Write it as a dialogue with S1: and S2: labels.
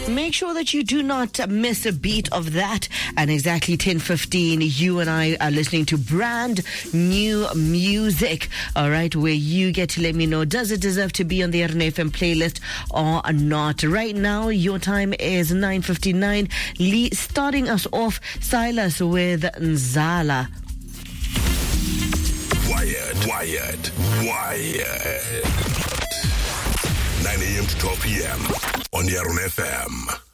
S1: Make sure that you do not miss a beat of that. And exactly 10:15, you and I are listening to brand new music, all right, where you get to let me know, does it deserve to be on the RNFM playlist or not? Right now, your time is 9:59. Starting us off, Silas with Nzala.
S2: Wired. 9 a.m. to 12 p.m. on the RNFM.